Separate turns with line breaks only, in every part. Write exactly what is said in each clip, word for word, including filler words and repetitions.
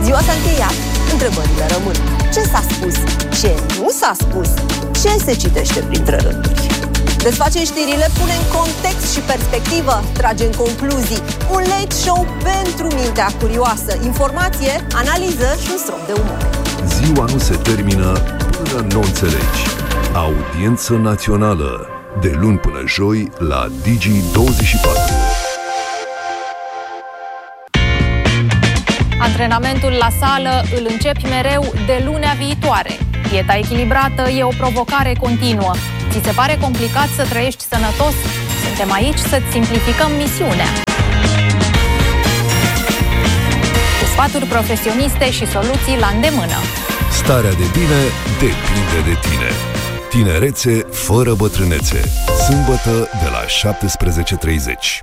Ziua s-a încheiat, întrebările rămân. Ce s-a spus? Ce nu s-a spus? Ce se citește printre rânduri? Desfacem știrile, pune în context și perspectivă, trage în concluzii. Un late show pentru mintea curioasă. Informație, analiză și un strop de umor.
Ziua nu se termină până nu înțelegi. Audiență națională. De luni până joi la Digi douăzeci și patru.
Antrenamentul la sală îl începi mereu de lunea viitoare. Dieta echilibrată e o provocare continuă. Ți se pare complicat să trăiești sănătos? Suntem aici să-ți simplificăm misiunea. Cu sfaturi profesioniste și soluții la îndemână.
Starea de bine depinde de tine. Tinerețe fără bătrânețe. Sâmbătă de la șaptesprezece și treizeci.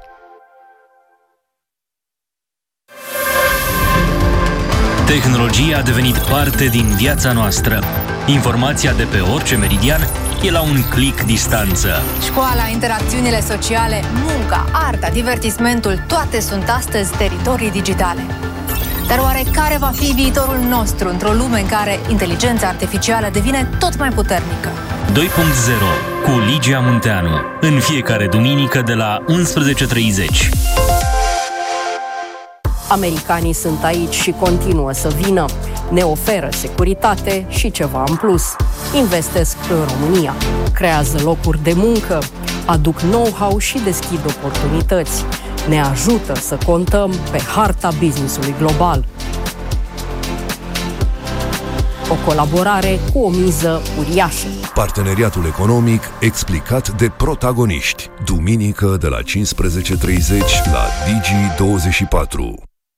Tehnologia a devenit parte din viața noastră. Informația de pe orice meridian e la un click distanță.
Școala, interacțiunile sociale, munca, arta, divertismentul, toate sunt astăzi teritorii digitale. Dar oare care va fi viitorul nostru într-o lume în care inteligența artificială devine tot mai puternică?
doi punct zero cu Ligia Munteanu. În fiecare duminică de la unsprezece și treizeci.
Americanii sunt aici și continuă să vină. Ne oferă securitate și ceva în plus. Investesc în România, creează locuri de muncă, aduc know-how și deschid oportunități. Ne ajută să contăm pe harta business-ului global. O colaborare cu o miză uriașă.
Parteneriatul economic explicat de protagoniști. Duminică de la cincisprezece și treizeci la Digi douăzeci și patru.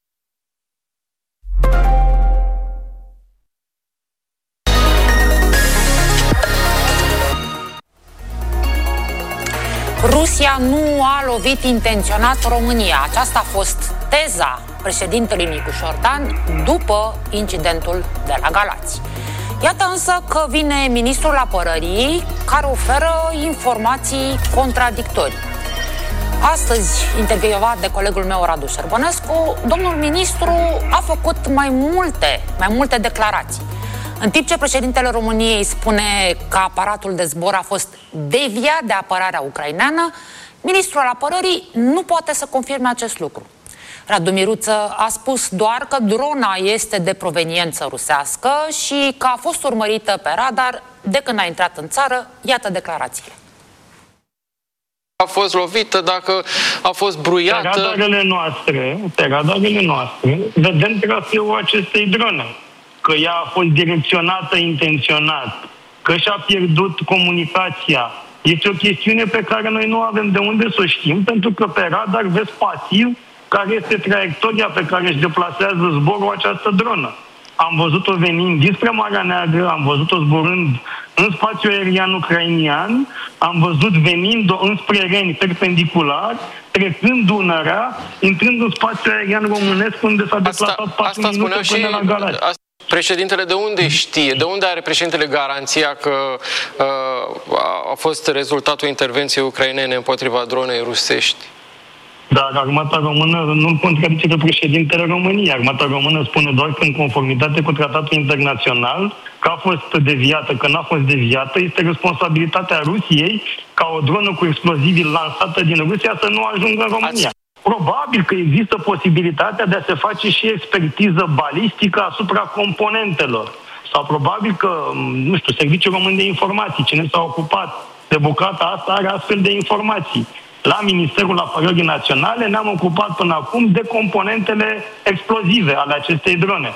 Rusia nu a lovit intenționat România. Aceasta a fost teza președintelui Nicu Șordan după incidentul de la Galați. Iată însă că vine ministrul apărării care oferă informații contradictorii. Astăzi, intervievat de colegul meu Radu Șerbănescu, domnul ministru a făcut mai multe, mai multe declarații. În timp ce președintele României spune că aparatul de zbor a fost deviat de apărarea ucraineană, ministrul apărării nu poate să confirme acest lucru. Radu Miruță a spus doar că drona este de proveniență rusească și că a fost urmărită pe radar de când a intrat în țară. Iată declarațiile.
A fost lovită, dacă a fost bruiată...
Pe radarele noastre, pe radarele noastre, vedem traseul acestei drone. Că ea a fost direcționată intenționat, că și-a pierdut comunicația. Este o chestiune pe care noi nu avem de unde să o știm, pentru că pe radar vezi pasiv care este traiectoria pe care își deplasează zborul această dronă. Am văzut-o venind dinspre Marea Neagră, am văzut-o zburând în spațiul aerian ucrainian, am văzut venind-o înspre Reni perpendicular, trecând Dunărea, intrând în spațiul aerian românesc unde s-a deplasat patru minute până și la Galați.
Președintele de unde știe? De unde are președintele garanția că uh, a fost rezultatul intervenției ucrainene împotriva dronei rusești?
Dar armata română nu contradice pe președintele României. Armata română spune doar că în conformitate cu tratatul internațional că a fost deviată, că n-a fost deviată, este responsabilitatea Rusiei ca o dronă cu explozivi lansată din Rusia să nu ajungă în România. Ați... Probabil că există posibilitatea de a se face și expertiză balistică asupra componentelor. Sau probabil că, nu știu, Serviciul Român de Informații, cine s-a ocupat de bucata asta, are astfel de informații. La Ministerul Apărării Naționale ne-am ocupat până acum de componentele explozive ale acestei drone.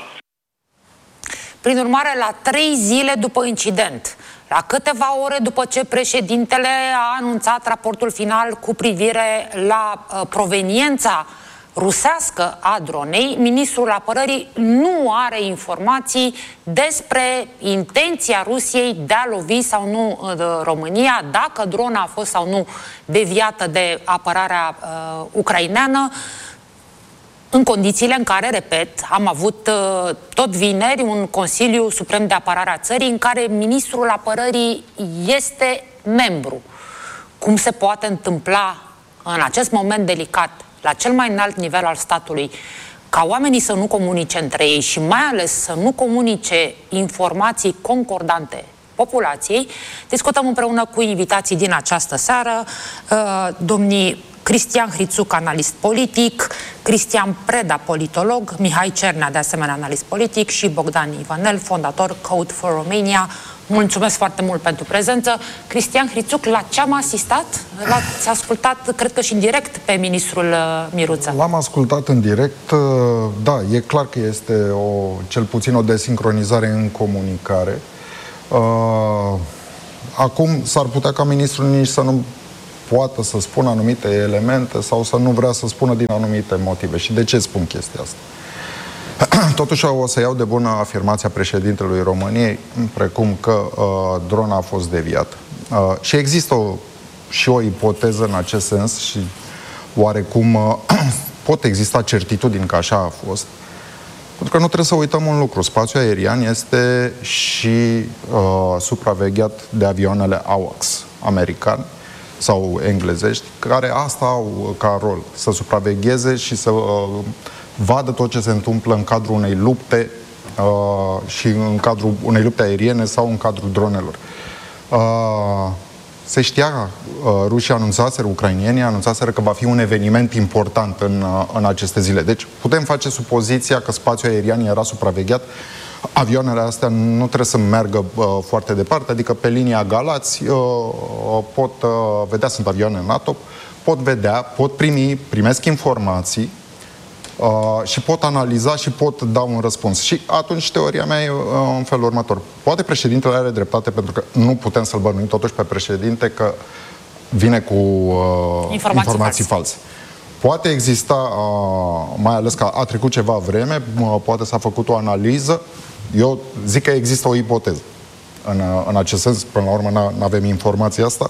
Prin urmare, la trei zile după incident, la câteva ore după ce președintele a anunțat raportul final cu privire la uh, proveniența rusească a dronei, ministrul apărării nu are informații despre intenția Rusiei de a lovi sau nu de România, dacă drona a fost sau nu deviată de apărarea uh, ucraineană, în condițiile în care, repet, am avut uh, tot vineri un Consiliu Suprem de Apărare a țării în care ministrul apărării este membru. Cum se poate întâmpla în acest moment delicat, la cel mai înalt nivel al statului, ca oamenii să nu comunice între ei și mai ales să nu comunice informații concordante populației, discutăm împreună cu invitații din această seară, domnii Cristian Hrițuc, analist politic, Cristian Preda, politolog, Mihai Cernea, de asemenea analist politic, și Bogdan Ivanel, fondator Code for Romania. Mulțumesc foarte mult pentru prezență. Cristian Hrițuc, la ce am asistat? L-ați ascultat, cred că și în direct, pe ministrul Miruță.
L-am ascultat în direct. Da, e clar că este o, cel puțin o desincronizare în comunicare. Uh, acum s-ar putea ca ministrul nici să nu poată să spună anumite elemente sau să nu vrea să spună din anumite motive. Și de ce spun chestia asta? Totuși o să iau de bună afirmația președintelui României, precum că uh, drona a fost deviată. Uh, și există o, și o ipoteză în acest sens și oarecum uh, pot exista certitudini că așa a fost. Pentru că nu trebuie să uităm un lucru. Spațiul aerian este și uh, supravegheat de avioanele AWACS americani sau englezești, care asta au ca rol, să supravegheze și să uh, vadă tot ce se întâmplă în cadrul unei lupte uh, și în cadrul unei lupte aeriene sau în cadrul dronelor. Uh, se știa, uh, rușii anunțaseră, ucrainienii anunțaseră că va fi un eveniment important în, uh, în aceste zile. Deci putem face supoziția că spațiul aerian era supravegheat. Avioanele astea nu trebuie să meargă uh, foarte departe, adică pe linia Galați uh, pot uh, vedea, sunt avioane NATO, pot vedea, pot primi, primesc informații uh, și pot analiza și pot da un răspuns. Și atunci teoria mea e uh, în felul următor. Poate președintele are dreptate, pentru că nu putem să-l bănuim totuși pe președinte că vine cu uh, informații, informații false. Poate exista, uh, mai ales că a trecut ceva vreme, uh, poate s-a făcut o analiză. Eu zic că există o ipoteză în, în acest sens, până la urmă nu avem informația asta.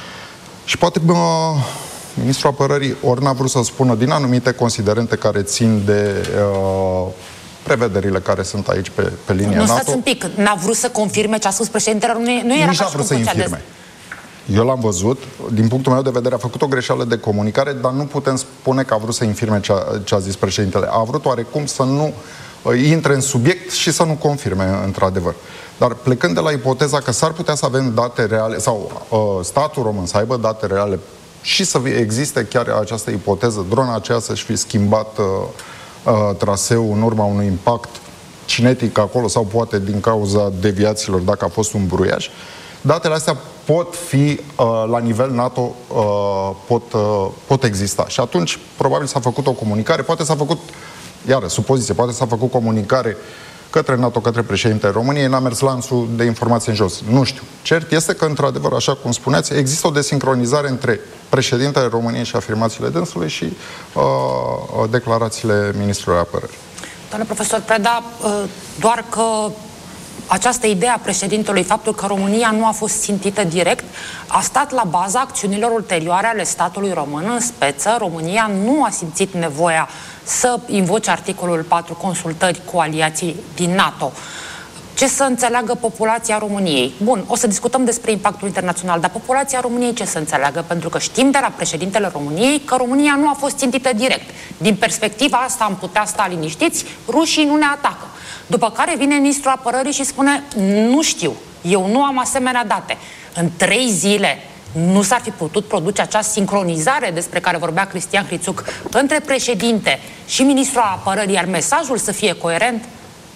Și poate uh, ministrul apărării ori n-a vrut să spună din anumite considerente care țin de uh, prevederile care sunt aici pe, pe linia
nu,
NATO.
Nu, stați un pic, n-a vrut să confirme ce a spus președintele, nu, nu era
nici n-a vrut să infirme. De... Eu l-am văzut, din punctul meu de vedere a făcut o greșeală de comunicare, dar nu putem spune că a vrut să infirme ce a, ce a zis președintele. A vrut oarecum să nu intre în subiect și să nu confirme într-adevăr. Dar plecând de la ipoteza că s-ar putea să avem date reale, sau uh, statul român să aibă date reale și să existe chiar această ipoteză, drona aceea să-și fi schimbat uh, uh, traseul în urma unui impact cinetic acolo sau poate din cauza deviațiilor dacă a fost un bruiaj, datele astea pot fi uh, la nivel NATO, uh, pot, uh, pot exista. Și atunci probabil s-a făcut o comunicare, poate s-a făcut iară, supoziție, poate s-a făcut comunicare către NATO, către președintele României, n-a mers lanțul de informații în jos. Nu știu. Cert este că, într-adevăr, așa cum spuneați, există o desincronizare între președintele României și afirmațiile dânsului și uh, declarațiile ministrului apărării.
Doamne profesor Preda, doar că această idee a președintelui, faptul că România nu a fost țintită direct, a stat la baza acțiunilor ulterioare ale statului român. În speță, România nu a simțit nevoia să invoce articolul patru, consultări cu aliații din NATO. Ce să înțeleagă populația României? Bun, o să discutăm despre impactul internațional, dar populația României ce să înțeleagă? Pentru că știm de la președintele României că România nu a fost țintită direct. Din perspectiva asta am putea sta liniștiți, rușii nu ne atacă. După care vine ministrul apărării și spune, nu știu, eu nu am asemenea date. În trei zile nu s-ar fi putut produce această sincronizare despre care vorbea Cristian Hrițuc între președinte și ministrul apărării, iar mesajul să fie coerent?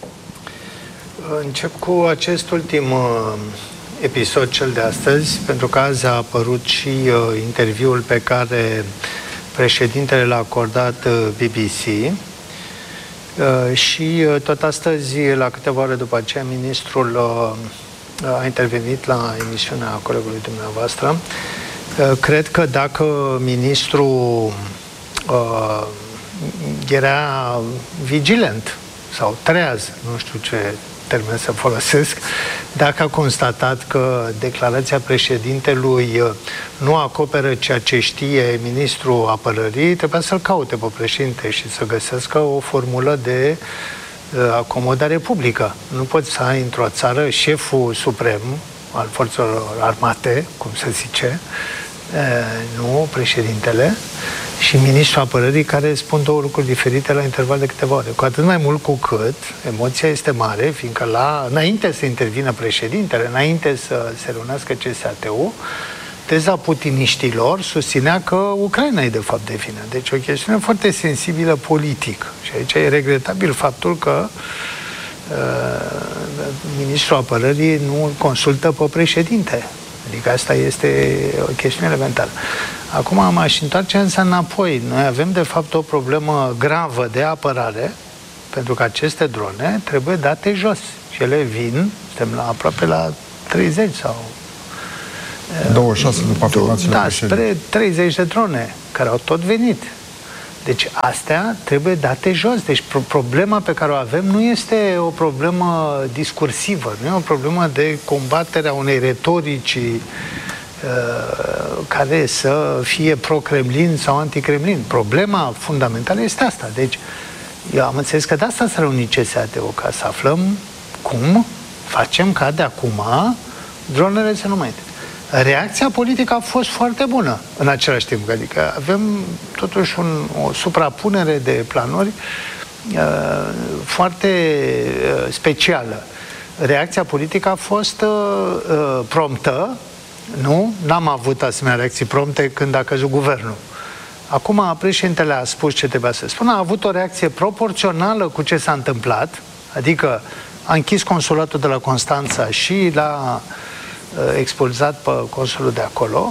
Încep cu acest ultim uh, episod, cel de astăzi, pentru că azi a apărut și uh, interviul pe care președintele l-a acordat uh, B B C uh, și uh, tot astăzi, la câteva ore după aceea, ministrul uh, a intervenit la emisiunea colegului dumneavoastră. Uh, cred că dacă ministrul uh, era vigilent sau treaz, nu știu ce termen să folosesc, dacă a constatat că declarația președintelui nu acoperă ceea ce știe ministrul apărării, trebuia să-l caute pe președinte și să găsească o formulă de acomodare publică. Nu poți să ai într-o țară șeful suprem al forțelor armate, cum se zice, nu președintele, și ministrul apărării, care spun două lucruri diferite la interval de câteva ore. Cu atât mai mult cu cât emoția este mare, fiindcă la, înainte să intervină președintele, înainte să se reunească C S A T U, teza putiniștilor susținea că Ucraina e de fapt de vină. Deci o chestiune foarte sensibilă politic. Și aici e regretabil faptul că uh, ministrul apărării nu îl consultă pe președinte. Adică asta este o chestiune elementară. Acum m-aș întoarce însă înapoi. Noi avem de fapt o problemă gravă de apărare, pentru că aceste drone trebuie date jos. Și ele vin, suntem la, aproape la treizeci sau...
douăzeci și șase după afirmațiile
Da,
președinte.
spre treizeci de drone care au tot venit. Deci astea trebuie date jos. Deci pro- problema pe care o avem nu este o problemă discursivă, nu e o problemă de combaterea unei retorici uh, care să fie pro-Kremlin sau anti-Kremlin. Problema fundamentală este asta. Deci eu am înțeles că de asta s-a reunit C S A T U, ca să aflăm cum facem ca de acum dronele să nu mai intre. Reacția politică a fost foarte bună în același timp, adică avem totuși un, o suprapunere de planuri uh, foarte uh, specială. Reacția politică a fost uh, uh, promptă, nu? N-am avut asemenea reacții prompte când a căzut guvernul. Acum președintele a spus ce trebuia să spună, a avut o reacție proporțională cu ce s-a întâmplat, adică a închis consulatul de la Constanța și l-a expulzat pe consulul de acolo.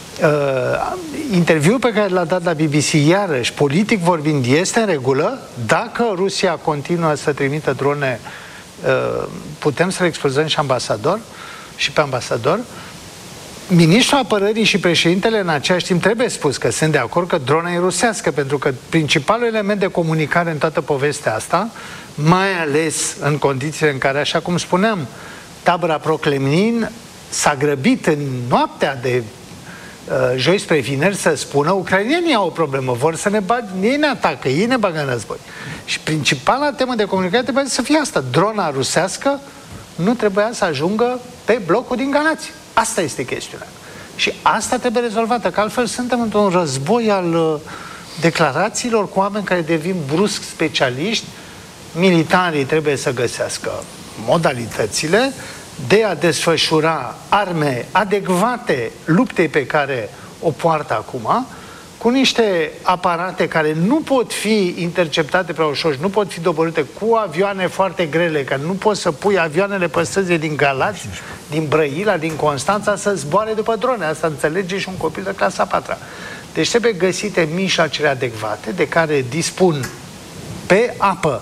Uh, interviul pe care l-a dat la B B C, iarăși, politic vorbind, este în regulă. Dacă Rusia continuă să trimită drone, uh, putem să-l expulzăm și ambasador și pe ambasador. Ministrul apărării și președintele în același timp trebuie spus că sunt de acord că drona e rusească, pentru că principalul element de comunicare în toată povestea asta, mai ales în condițiile în care, așa cum spuneam, tabăra pro-Kremlin s-a grăbit în noaptea de uh, joi spre vineri să spună ucrainenii au o problemă, vor să ne bag, ei ne atacă, ei ne bagă în război. Și principala temă de comunicare trebuia să fie asta. Drona rusească nu trebuia să ajungă pe blocul din Galați. Asta este chestiunea. Și asta trebuie rezolvată, că altfel suntem într-un război al uh, declarațiilor cu oameni care devin brusc specialiști. Militarii trebuie să găsească modalitățile de a desfășura arme adecvate luptei pe care o poartă acum, cu niște aparate care nu pot fi interceptate prea ușor, nu pot fi doborâte, cu avioane foarte grele, că nu poți să pui avioanele pe străzi din Galați, din Brăila, din Constanța, să zboare după drone. Asta înțelege și un copil de clasa a patra. Deci trebuie găsite mijloacele adecvate de care dispun pe apă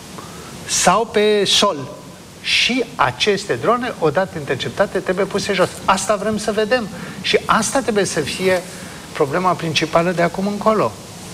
sau pe sol. Și aceste drone, odată interceptate, trebuie puse jos. Asta vrem să vedem. Și asta trebuie să fie problema principală de acum încolo.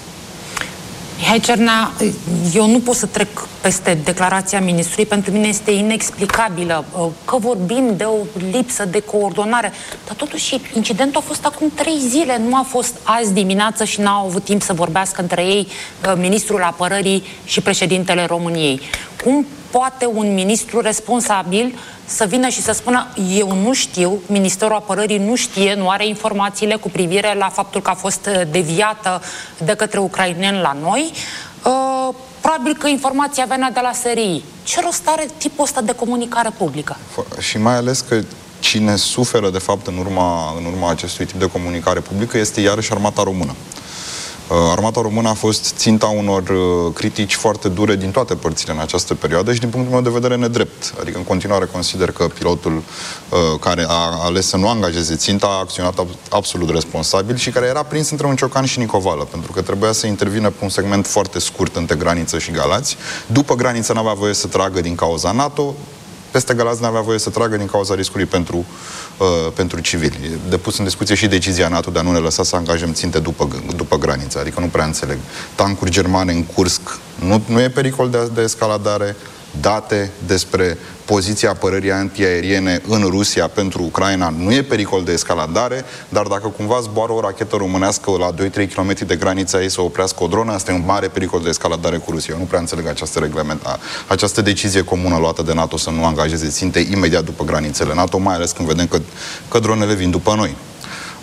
Mihai Cernea, eu nu pot să trec peste declarația ministrului, pentru mine este inexplicabilă, că vorbim de o lipsă de coordonare, dar totuși incidentul a fost acum trei zile, nu a fost azi dimineață și n-au avut timp să vorbească între ei ministrul apărării și președintele României. Cum poate un ministru responsabil să vină și să spună eu nu știu, Ministerul Apărării nu știe, nu are informațiile cu privire la faptul că a fost deviată de către ucraineni la noi? Uh, probabil că informația venea de la S R I. Ce rost are tipul ăsta de comunicare publică?
Și mai ales că cine suferă de fapt în urma, în urma acestui tip de comunicare publică este iarăși Armata Română. Armata Română a fost ținta unor critici foarte dure din toate părțile în această perioadă și din punctul meu de vedere nedrept. Adică în continuare consider că pilotul uh, care a ales să nu angajeze ținta a acționat absolut responsabil și care era prins între un ciocan și nicovală, pentru că trebuia să intervină pe un segment foarte scurt între graniță și Galați. După graniță n-avea voie să tragă din cauza NATO, peste Galați n-avea voie să tragă din cauza riscului pentru, uh, pentru civili. E depus în discuție și decizia NATO de a nu ne lăsa să angajăm ținte după, după graniță. Adică nu prea înțeleg. Tancuri germane în Kursk nu, nu e pericol de, de escaladare. Date despre poziția apărării antiaeriene în Rusia pentru Ucraina nu e pericol de escaladare, dar dacă cumva zboară o rachetă românească la doi trei kilometri de granița ei să oprească o dronă, asta e un mare pericol de escaladare cu Rusia. Eu nu prea înțeleg această reglement, această decizie comună luată de NATO să nu angajeze ținte imediat după granițele NATO, mai ales când vedem că, că dronele vin după noi.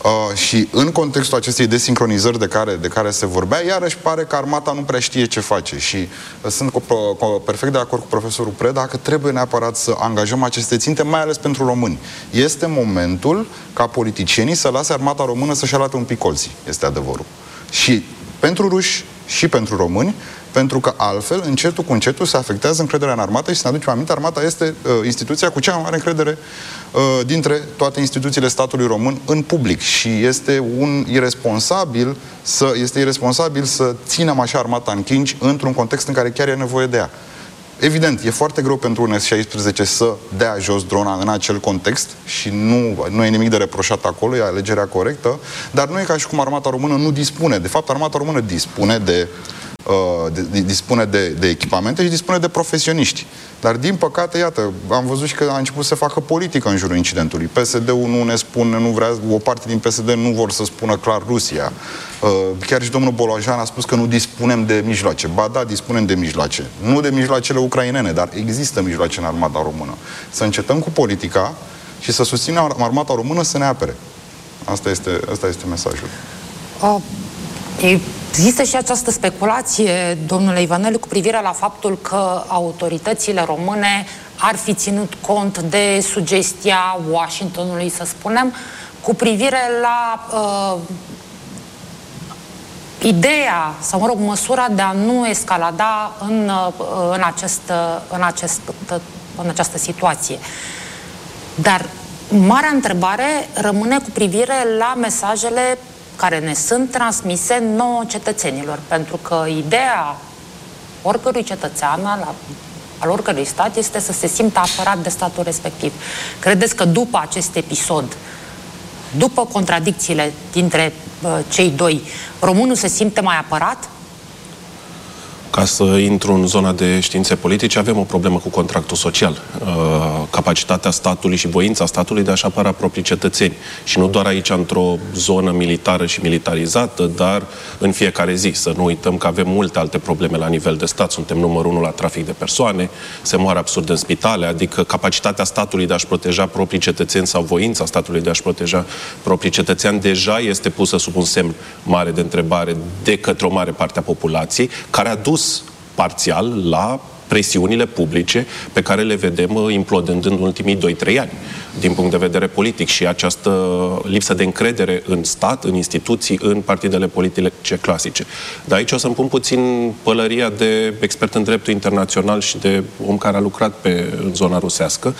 Uh, și în contextul acestei desincronizări de care, de care se vorbea, iarăși pare că armata nu prea știe ce face și uh, sunt cu, cu, perfect de acord cu profesorul Preda că trebuie neapărat să angajăm aceste ținte, mai ales pentru români. Este momentul ca politicienii să lase armata română să-și arate un pic colții, este adevărul. Și pentru ruși și pentru români, pentru că altfel, încetul cu încetul, se afectează încrederea în armată și să ne aducem aminte, armata este uh, instituția cu cea mai mare încredere uh, dintre toate instituțiile statului român în public și este un irresponsabil să, este irresponsabil să ținem așa armata în clinci într-un context în care chiar e nevoie de ea. Evident, e foarte greu pentru un F șaisprezece să dea jos drona în acel context și nu, nu e nimic de reproșat acolo, e alegerea corectă, dar nu e ca și cum armata română nu dispune. De fapt, armata română dispune de De, de, dispune de, de echipamente și dispune de profesioniști. Dar, din păcate, iată, am văzut și că a început să facă politică în jurul incidentului. P S D-ul nu ne spune, nu vrea, o parte din P S D nu vor să spună clar Rusia. Chiar și domnul Bolojan a spus că nu dispunem de mijloace. Ba da, dispunem de mijloace. Nu de mijloacele ucrainene, dar există mijloace în armata română. Să încetăm cu politica și să susținem armata română să ne apere. Asta este, asta este mesajul.
Uh. Există și această speculație, domnule Ivanelu, cu privire la faptul că autoritățile române ar fi ținut cont de sugestia Washingtonului, să spunem, cu privire la uh, ideea, sau mă rog, măsura de a nu escalada în, uh, în, acest, în, acest, în această situație. Dar marea întrebare rămâne cu privire la mesajele care ne sunt transmise nouă cetățenilor, pentru că ideea oricărui cetățean al, al oricărui stat este să se simtă apărat de statul respectiv. Credeți că după acest episod, după contradicțiile dintre uh, cei doi, românul se simte mai apărat?
Ca să intru în zona de științe politice, avem o problemă cu contractul social. Capacitatea statului și voința statului de a-și apăra proprii cetățeni. Și nu doar aici, într-o zonă militară și militarizată, dar în fiecare zi. Să nu uităm că avem multe alte probleme la nivel de stat. Suntem numărul unu la trafic de persoane, se moare absurd în spitale, adică capacitatea statului de a-și proteja proprii cetățeni sau voința statului de a-și proteja proprii cetățeni deja este pusă sub un semn mare de întrebare de către o mare parte a populației, care a dus parțial la presiunile publice pe care le vedem implodând în ultimii doi trei ani, din punct de vedere politic, și această lipsă de încredere în stat, în instituții, în partidele politice clasice. Dar aici o să-mi pun puțin pălăria de expert în dreptul internațional și de om care a lucrat pe, în zona rusească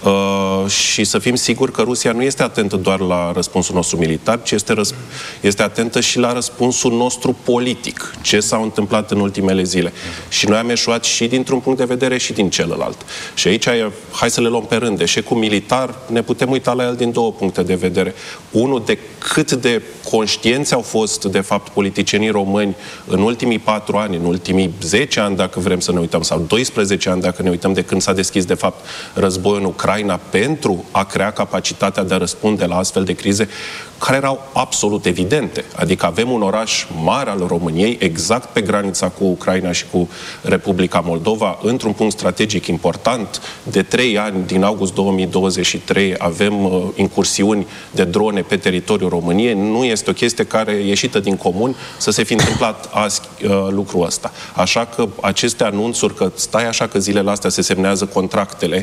uh, și să fim siguri că Rusia nu este atentă doar la răspunsul nostru militar, ci este, răsp- este atentă și la răspunsul nostru politic, ce s-a întâmplat în ultimele zile. Și noi am eșuat și dintr-un punct de vedere și din celălalt. Și aici, hai să le luăm pe rând. Eșecul militar, ne putem uita la el din două puncte de vedere. Unul, de cât de conștienți au fost, de fapt, politicienii români în ultimii patru ani, în ultimii zece ani, dacă vrem să ne uităm, sau doisprezece ani, dacă ne uităm de când s-a deschis, de fapt, războiul în Ucraina, pentru a crea capacitatea de a răspunde la astfel de crize, care erau absolut evidente. Adică avem un oraș mare al României, exact pe granița cu Ucraina și cu Republica Moldova, într-un punct strategic important. De trei ani, din august două mii douăzeci și trei, avem uh, incursiuni de drone pe teritoriul României. Nu este o chestie care e ieșită din comun să se fi întâmplat azi uh, lucrul ăsta. Așa că aceste anunțuri că stai așa că zilele astea se semnează contractele,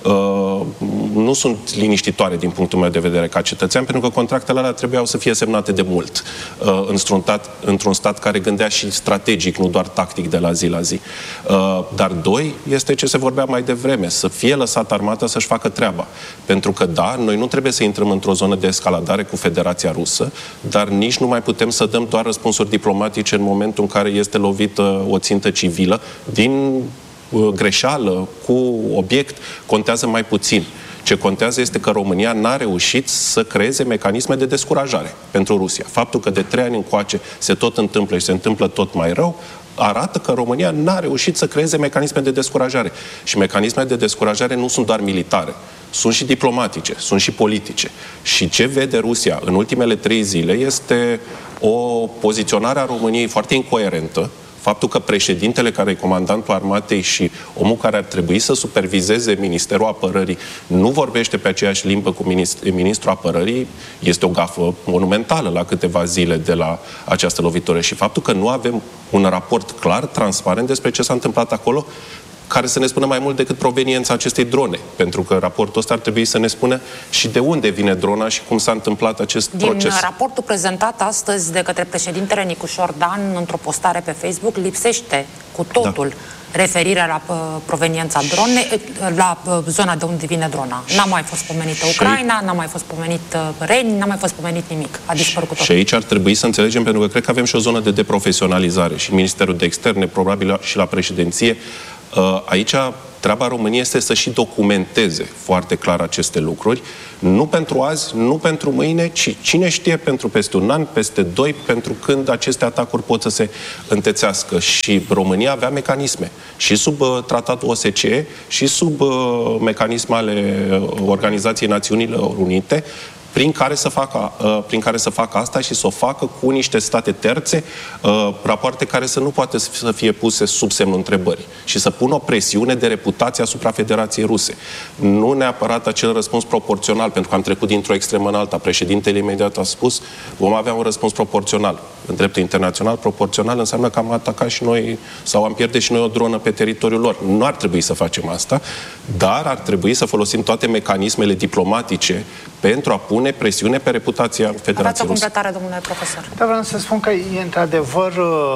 uh, nu sunt liniștitoare din punctul meu de vedere ca cetățean, pentru că contractele alea trebuiau să fie semnate de mult uh, într-un stat, într-un stat care gândea și strategic, nu doar tactic de la zi la zi. Uh, dar doi, este ce se vorbea mai devreme, să fie lăsat armata să-și facă treaba. Pentru că, da, noi nu trebuie să intrăm într-o zonă de escaladare cu Federația Rusă, dar nici nu mai putem să dăm doar răspunsuri diplomatice în momentul în care este lovită o țintă civilă din uh, greșeală, cu obiect, contează mai puțin. Ce contează este că România n-a reușit să creeze mecanisme de descurajare pentru Rusia. Faptul că de trei ani încoace se tot întâmplă și se întâmplă tot mai rău, arată că România n-a reușit să creeze mecanisme de descurajare. Și mecanismele de descurajare nu sunt doar militare, sunt și diplomatice, sunt și politice. Și ce vede Rusia în ultimele trei zile este o poziționare a României foarte incoerentă Faptul că președintele, care e comandantul armatei și omul care ar trebui să supervizeze Ministerul Apărării, nu vorbește pe aceeași limbă cu ministr- Ministrul Apărării, este o gafă monumentală la câteva zile de la această lovitură. Și faptul că nu avem un raport clar, transparent despre ce s-a întâmplat acolo, care să ne spună mai mult decât proveniența acestei drone. Pentru că raportul ăsta ar trebui să ne spună și de unde vine drona și cum s-a întâmplat acest
Din
proces.
Din raportul prezentat astăzi de către președintele Nicușor Dan într-o postare pe Facebook, lipsește cu totul da. referirea la uh, proveniența dronei, la uh, zona de unde vine drona. N-a mai fost pomenită Ucraina, n-a mai fost pomenit uh, Reni, n-a mai fost pomenit nimic. A dispărut cu totul.
Și aici ar trebui să înțelegem, pentru că cred că avem și o zonă de deprofesionalizare și Ministerul de Externe, probabil și la președinție. Aici treaba României este să și documenteze foarte clar aceste lucruri, nu pentru azi, nu pentru mâine, ci cine știe pentru peste un an, peste doi, pentru când aceste atacuri pot să se întețească. Și România avea mecanisme, și sub uh, tratatul O S C E, și sub uh, mecanisme ale Organizației Națiunilor Unite, prin care să facă, uh, prin care să facă asta și să o facă cu niște state terțe, uh, rapoarte care să nu poate să fie puse sub semnul întrebării și să pună o presiune de reputație asupra Federației Ruse. Nu neapărat acel răspuns proporțional, pentru că am trecut dintr-o extremă în alta. Președintele imediat a spus, vom avea un răspuns proporțional. În dreptul internațional, proporțional înseamnă că am atacat și noi sau am pierde și noi o dronă pe teritoriul lor. Nu ar trebui să facem asta, dar ar trebui să folosim toate mecanismele diplomatice pentru a pune presiune pe reputația Federației Ruse.
Aveți o completare, domnule profesor.
Da, vreau să spun că e într-adevăr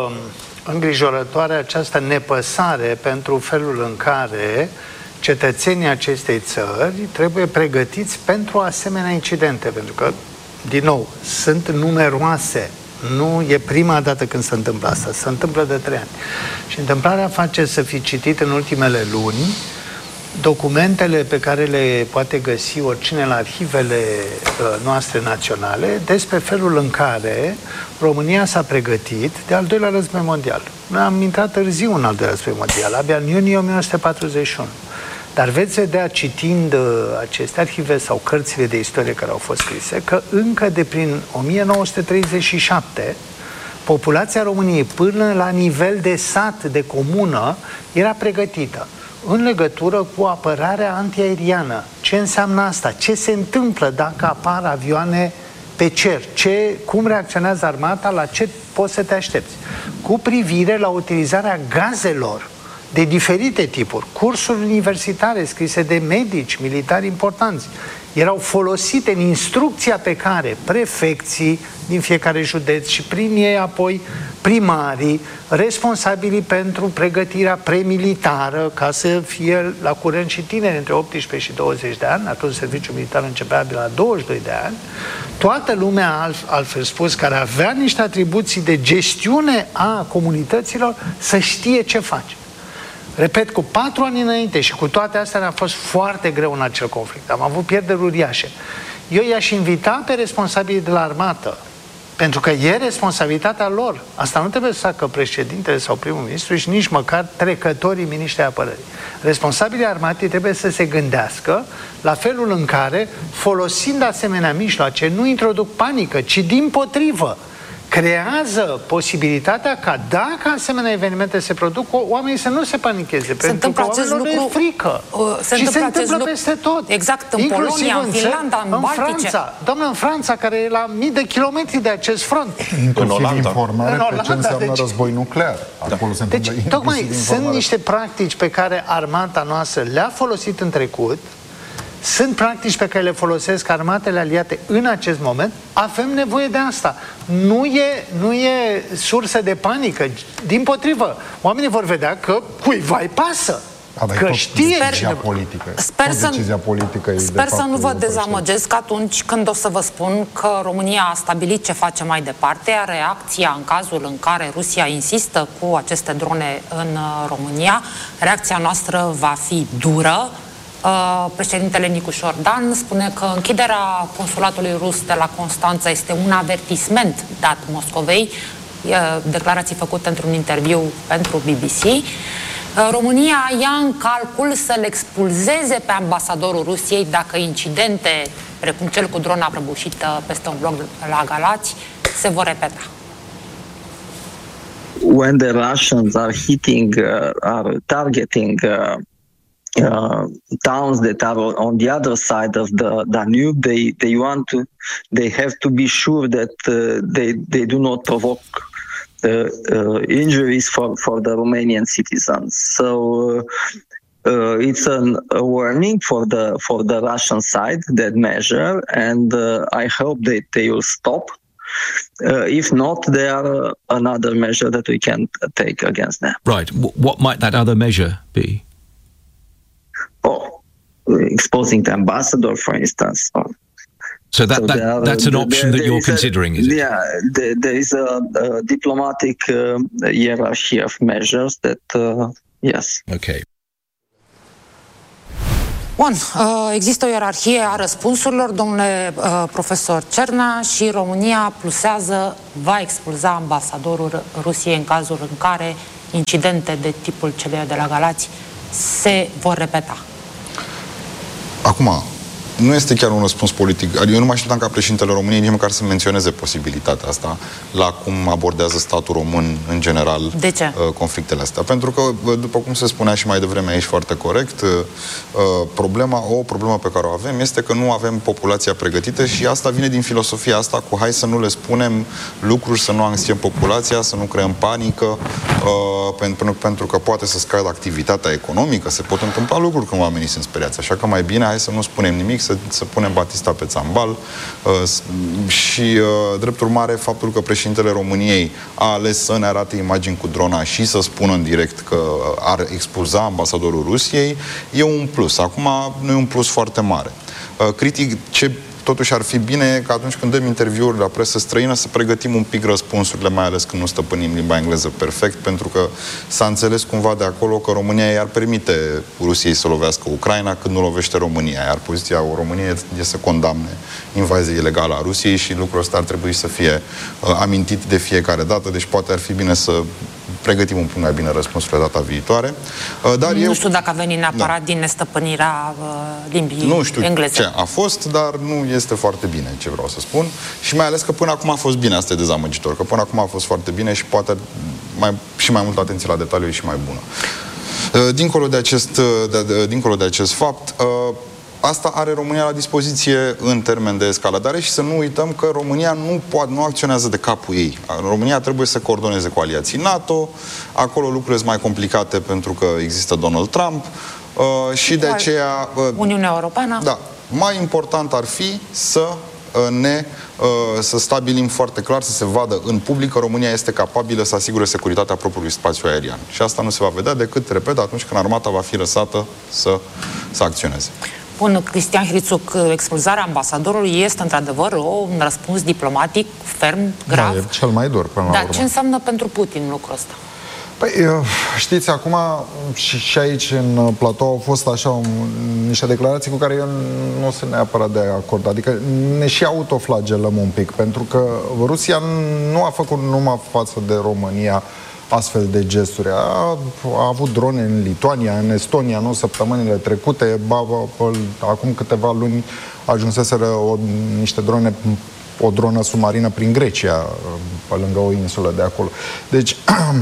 îngrijorătoare această nepăsare pentru felul în care cetățenii acestei țări trebuie pregătiți pentru asemenea incidente, pentru că, din nou, sunt numeroase. Nu e prima dată când se întâmplă asta, se întâmplă de trei ani. Și întâmplarea face să fi citit în ultimele luni documentele pe care le poate găsi oricine la arhivele uh, noastre naționale despre felul în care România s-a pregătit de al doilea război mondial. Noi am intrat târziu în al doilea război mondial, abia în iunie o mie nouă sute patruzeci și unu. Dar veți vedea, citind uh, aceste arhive sau cărțile de istorie care au fost scrise, că încă de prin o mie nouă sute treizeci și șapte populația României, până la nivel de sat, de comună, era pregătită în legătură cu apărarea antiaeriană. Ce înseamnă asta? Ce se întâmplă dacă apar avioane pe cer? Ce, cum reacționează armata? La ce poți să te aștepți? Cu privire la utilizarea gazelor de diferite tipuri, cursuri universitare scrise de medici, militari importanți, erau folosite în instrucția pe care prefecții din fiecare județ și prin ei apoi primarii, responsabilii pentru pregătirea premilitară, ca să fie la curent și tineri între optsprezece și douăzeci de ani, atunci serviciul militar începea de la douăzeci și doi de ani, toată lumea, altfel spus, care avea niște atribuții de gestiune a comunităților, să știe ce face. Repet, cu patru ani înainte și cu toate astea ne-a fost foarte greu în acel conflict. Am avut pierderi uriașe. Eu i-aș invita pe responsabilii de la armată, pentru că e responsabilitatea lor. Asta nu trebuie să facă președintele sau primul ministru și nici măcar trecătorii miniștri apărării. Responsabilii armatei trebuie să se gândească la felul în care, folosind asemenea mijloace, nu introduc panică, ci dimpotrivă creează posibilitatea ca, dacă asemenea evenimente se produc, oamenii să nu se panicheze, se pentru că oamenilor lucru, e frică.
Uh, se
și se întâmplă lucru, peste tot.
Exact, în Polonia, în Finlanda, în, în Baltice.
Franța. Doamne, în Franța, care e la mii de kilometri de acest front.
Inclusiv în Olanda. Informare în Olanda, pe ce înseamnă deci, război nuclear. Acolo da. se
deci, tocmai sunt niște practici pe care armata noastră le-a folosit în trecut. Sunt practici pe care le folosesc armatele aliate în acest moment. Avem nevoie de asta. Nu e, nu e sursă de panică. Dimpotrivă, oamenii vor vedea că cuiva îi pasă.
A, că știe decizia politică.
Sper, să,
decizia politică
sper
de
să nu vă dezamăgesc atunci când o să vă spun că România a stabilit ce face mai departe, iar reacția în cazul în care Rusia insistă cu aceste drone în România, reacția noastră va fi dură. Uh, președintele Nicușor Dan spune că închiderea consulatului rus de la Constanța este un avertisment dat Moscovei, uh, declarații făcute într-un interviu pentru B B C. Uh, România ia în calcul să-l expulzeze pe ambasadorul Rusiei dacă incidente precum cel cu drona prăbușită peste un bloc la Galați se vor repeta.
when the Russians are hitting, uh, are targeting uh, uh, towns that are on the other side of the Danube, they they want to, they have to be sure that uh, they they do not provoke uh, uh, injuries for for the Romanian citizens. So. Uh, Uh, it's an, a warning for the for the Russian side, that measure, and uh, I hope that they will stop. Uh, if not, there are another measure that we can take against them.
Right. W- what might that other measure be?
Oh, exposing the ambassador, for instance. Oh.
So that,
So
that
there are-
that's an
there-
option that
there
you're
is a-
considering, is it?
Yeah, there, there is a, a diplomatic uh, hierarchy of measures that, uh, yes.
Okay.
Bun, există o ierarhie a răspunsurilor, domnule profesor Cerna, și România plusează, va expulza ambasadorul Rusiei în cazul în care incidente de tipul celui de la Galați se vor repeta.
Acum, nu este chiar un răspuns politic. Eu nu mă așteptam ca președintele României nici măcar să menționeze posibilitatea asta la cum abordează statul român în general.
De ce?
Conflictele astea. Pentru că, după cum se spunea și mai devreme aici foarte corect, problema, o problemă pe care o avem este că nu avem populația pregătită și asta vine din filosofia asta cu hai să nu le spunem lucruri, să nu anxiem populația, să nu creăm panică, pentru, pentru că poate să scadă activitatea economică, se pot întâmpla lucruri când oamenii sunt speriați. Așa că mai bine hai să nu spunem nimic, să, să punem Batista pe țambal uh, și, uh, drept urmare, faptul că președintele României a ales să ne arate imagini cu drona și să spună în direct că ar expulza ambasadorul Rusiei, e un plus. Acum, nu e un plus foarte mare. Uh, critic, ce totuși ar fi bine că atunci când dăm interviuri la presă străină să pregătim un pic răspunsurile, mai ales când nu stăpânim limba engleză perfect, pentru că s-a înțeles cumva de acolo că România i-ar permite Rusiei să lovească Ucraina când nu lovește România, iar poziția României e să condamne invazia ilegală a Rusiei și lucrul ăsta ar trebui să fie uh, amintit de fiecare dată, deci poate ar fi bine să pregătim un pic mai bine răspunsurile data viitoare. Uh, dar
nu
eu...
știu dacă a venit neapărat da. din nestăpânirea uh, limbii
nu știu
engleze.
ce a fost, dar nu este foarte bine ce vreau să spun. Și mai ales că până acum a fost bine, asta e dezamăgitor, că până acum a fost foarte bine și poate mai, și mai mult atenție la detaliu e și mai bună. Uh, dincolo de acest, de, de, dincolo de acest fapt, uh, asta are România la dispoziție în termen de escaladare și să nu uităm că România nu poate, nu acționează de capul ei. România trebuie să coordoneze cu aliații NATO, acolo lucrurile sunt mai complicate pentru că există Donald Trump uh, și de aceea... Uh,
Uniunea Europeană?
Da. Mai important ar fi să uh, ne uh, să stabilim foarte clar, să se vadă în public că România este capabilă să asigure securitatea propriului spațiu aerian. Și asta nu se va vedea decât, repet, atunci când armata va fi lăsată să, să acționeze.
Bun, Cristian Hrițuc, expulzarea ambasadorului este într-adevăr un răspuns diplomatic ferm, grav.
Da, e cel mai dur până la
Dar
urmă.
ce înseamnă pentru Putin lucrul ăsta?
Păi, știți, acum și, și aici în platou au fost așa un, niște declarații cu care eu nu sunt neapărat de acord. Adică ne și autoflagelăm un pic, pentru că Rusia nu a făcut numai față de România astfel de gesturi. A, a avut drone în Lituania, în Estonia, nu săptămânile trecute, ba, ba, acum câteva luni ajunseseră o, niște drone, o dronă submarină prin Grecia, pe lângă o insulă de acolo. Deci...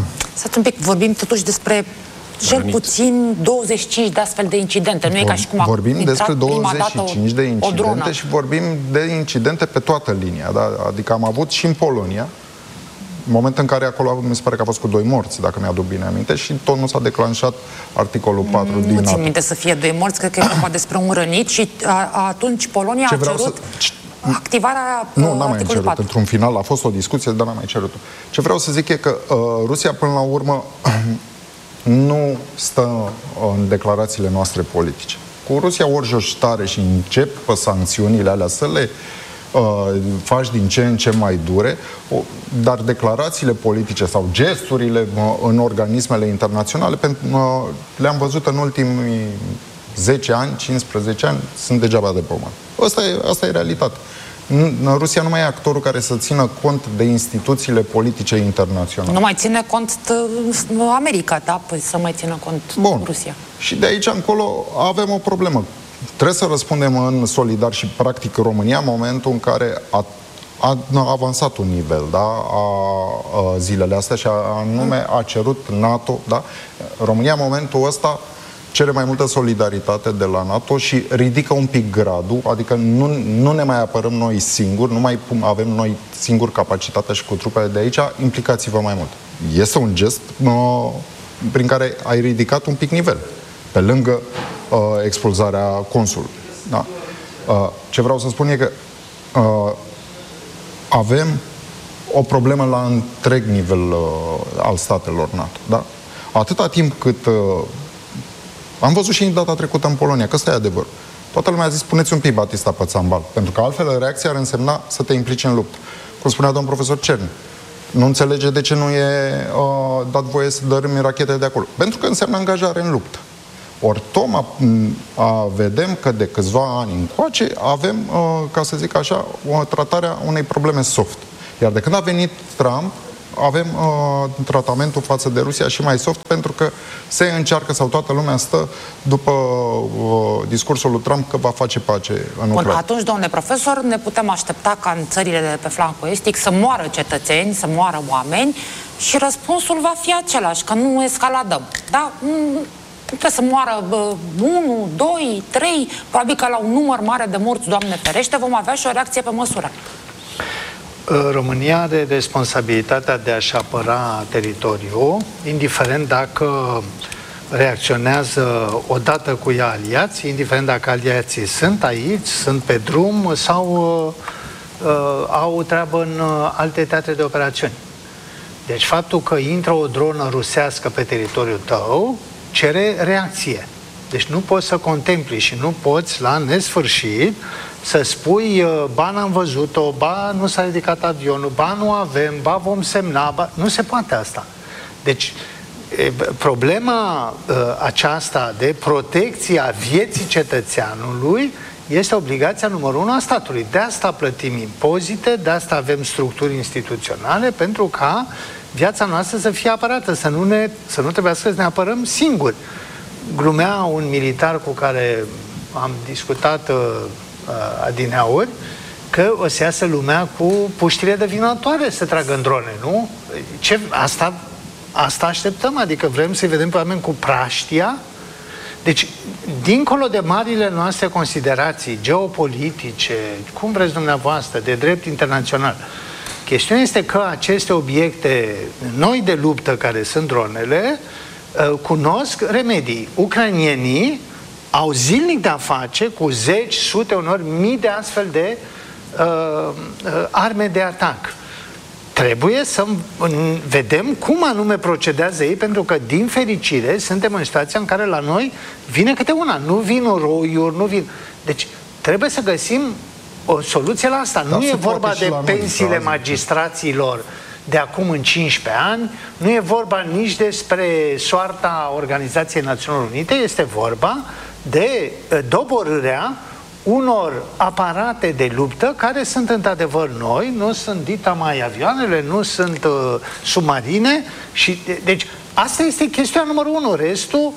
Să un pic, vorbim totuși despre cel puțin douăzeci și cinci de astfel de incidente. Nu e ca și cum a
vorbim despre douăzeci și cinci de incidente
dronă.
Și vorbim de incidente pe toată linia. Da? Adică am avut și în Polonia, în momentul în care acolo mi se pare că a fost cu doi morți, dacă mi-aduc bine aminte, și tot nu s-a declanșat articolul patru
mm,
din NATO.
Nu țin minte să fie doi morți, cred că e vorba despre un rănit și a, atunci Polonia
Ce
a cerut
să...
activarea
Nu, n-a mai cerut.
patru.
Într-un final a fost o discuție, dar n-a mai cerut. Ce vreau să zic e că uh, Rusia, până la urmă, nu stă în declarațiile noastre politice. Cu Rusia ori joci tare și încep pe sancțiunile alea să le Uh, faci din ce în ce mai dure, o, dar declarațiile politice sau gesturile uh, în organismele internaționale uh, le-am văzut în ultimii zece ani, cincisprezece ani, sunt degeaba de pământ. Asta e, asta e realitate. Rusia nu mai e actorul care să țină cont de instituțiile politice internaționale.
Nu mai ține cont America, da? Păi să mai țină cont
Bun.
Rusia.
Și de aici încolo avem o problemă. Trebuie să răspundem în solidar și practic România în momentul în care a a avansat un nivel, da, a, a zilele astea și anume a cerut NATO, da? România în momentul ăsta cere mai multă solidaritate de la NATO și ridică un pic gradul, adică nu, nu ne mai apărăm noi singuri, nu mai avem noi singuri capacitatea și cu trupele de aici, implicați-vă mai mult. Este un gest uh, prin care ai ridicat un pic nivel, pe lângă uh, expulzarea consulului. Da? Uh, ce vreau să spun e că uh, avem o problemă la întreg nivel uh, al statelor NATO. Da? Atâta timp cât uh, am văzut și data trecută în Polonia, că ăsta e adevăr. Toată lumea a zis, puneți un pic Batista pe țambal, pentru că altfel reacția ar însemna să te implici în luptă. Cum spunea domnul profesor Cerni, nu înțelege de ce nu e uh, dat voie să dărâmi rachete de acolo. Pentru că înseamnă angajare în luptă. Ori tocmai vedem că de câțiva ani încoace avem, uh, ca să zic așa, o tratare a unei probleme soft. Iar de când a venit Trump, avem uh, tratamentul față de Rusia și mai soft, pentru că se încearcă, sau toată lumea stă după uh, discursul lui Trump că va face pace în Ucraina.
Bun, atunci, domnule profesor, ne putem aștepta ca în țările de pe flancul estic să moară cetățeni, să moară oameni și răspunsul va fi același, că nu escaladăm. Da? Nu trebuie să moară unu, doi, trei, probabil că la un număr mare de morți, Doamne ferește, vom avea și o reacție pe măsură.
România are responsabilitatea de a-și apăra teritoriul, indiferent dacă reacționează odată cu ea aliații, indiferent dacă aliații sunt aici, sunt pe drum sau uh, uh, au treabă în uh, alte teatre de operațiuni. Deci faptul că intră o dronă rusească pe teritoriul tău cere reacție. Deci nu poți să contempli și nu poți la nesfârșit să spui, ba n-am văzut-o, ba nu s-a ridicat avionul, ba nu avem, ba vom semna, ba... Nu se poate asta. Deci, problema aceasta de protecție a vieții cetățeanului este obligația numărul unu a statului. De asta plătim impozite, de asta avem structuri instituționale, pentru ca viața noastră să fie apărată, să nu, ne, să nu trebuiască să ne apărăm singuri. Glumea un militar cu care am discutat uh, adineauri că o să iasă lumea cu puștile de vânătoare să tragă în drone, nu? Ce, asta, asta așteptăm, adică vrem să-i vedem pe oameni cu praștia. Deci, dincolo de marile noastre considerații geopolitice, cum vreți dumneavoastră, de drept internațional, chestiunea este că aceste obiecte noi de luptă, care sunt dronele, cunosc remedii. Ucrainienii au zilnic de-a face cu zeci, sute, unor mii de astfel de uh, uh, arme de atac. Trebuie să vedem cum anume procedează ei, pentru că, din fericire, suntem în situația în care la noi vine câte una. Nu vin roiuri, nu vin... Deci, trebuie să găsim o soluție la asta. Dar nu e vorba de pensiile noi, magistraților de acum în cincisprezece ani, nu e vorba nici despre soarta Organizației Națiunilor Unite, este vorba de doborârea unor aparate de luptă care sunt într-adevăr noi, nu sunt dita mai avioanele, nu sunt uh, submarine și de, deci asta este chestiunea numărul unu. Restul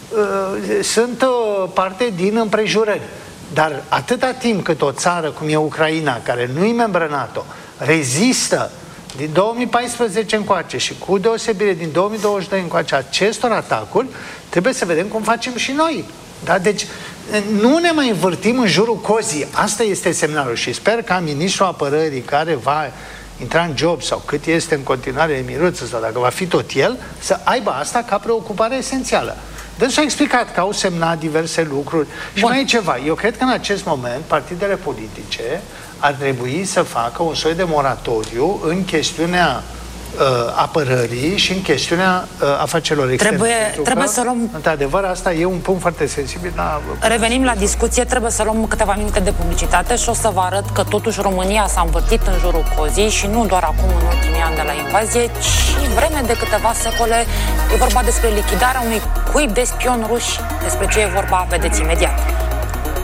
uh, sunt uh, parte din împrejurări. Dar atâta timp cât o țară cum e Ucraina, care nu e membră NATO, rezistă din două mii paisprezece încoace și cu deosebire din două mii douăzeci și doi încoace acestor atacuri, trebuie să vedem cum facem și noi. Da? Deci nu ne mai învârtim în jurul cozii. Asta este semnalul și sper ca ministrul apărării, care va intra în job sau cât este în continuare Miruță sau dacă va fi tot el, să aibă asta ca preocupare esențială. Dânsul a explicat că au semnat diverse lucruri. Și Bun. mai e ceva. Eu cred că în acest moment partidele politice ar trebui să facă un soi de moratoriu în chestiunea uh, apărării și în chestiunea uh, afacerilor externe.
Trebuie, trebuie că, să luăm...
Într-adevăr, asta e un punct foarte sensibil. La...
Revenim la discuție, trebuie să luăm câteva minute de publicitate și o să vă arăt că totuși România s-a învârtit în jurul cozii și nu doar acum în ultimii ani de la invazie, ci vreme de câteva secole. E vorba despre lichidarea unui cuib de spioni ruși. Despre ce e vorba, vedeți imediat.